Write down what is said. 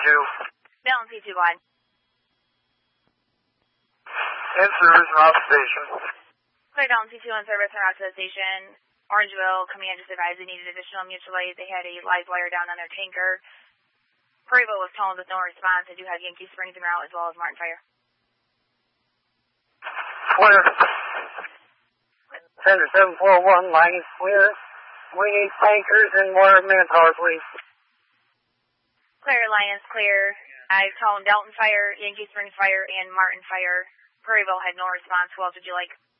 Balance P2 line. In service, route station. Clear Balance P2 in service and route to the station. Orangeville command just advised they needed additional mutual aid. They had a live wire down on their tanker. Prairieville was toned with no response. They do have Yankee Springs en route as well as Martin Fire. Clear. Center 741, line is clear. We need tankers and more manpower, please. Clear, Alliance, clear. I've toned Dalton Fire, Yankee Springs Fire, and Martin Fire. Prairieville had no response. Who else would you like?